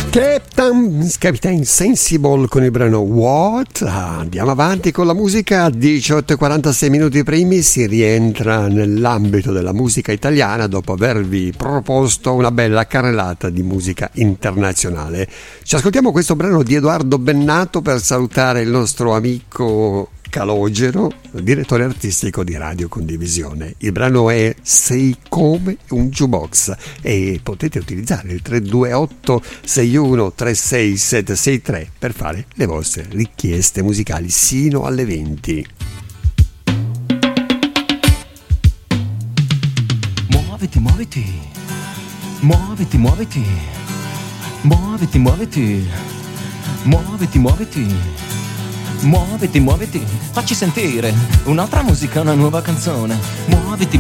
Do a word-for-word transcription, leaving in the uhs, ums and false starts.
Captain, Captain Sensible con il brano What? Ah, andiamo avanti con la musica. Diciotto e quarantasei minuti primi, si rientra nell'ambito della musica italiana dopo avervi proposto una bella carrellata di musica internazionale. Ci ascoltiamo questo brano di Edoardo Bennato per salutare il nostro amico Calogero, direttore artistico di Radio Condivisione. Il brano è Sei come un jukebox e potete utilizzare il tre due otto sei uno tre sei sette sei tre per fare le vostre richieste musicali sino alle venti. Muoviti, muoviti, muoviti, muoviti, muoviti, muoviti, muoviti, muoviti. Muoviti, muoviti, facci sentire un'altra musica, una nuova canzone. Muoviti,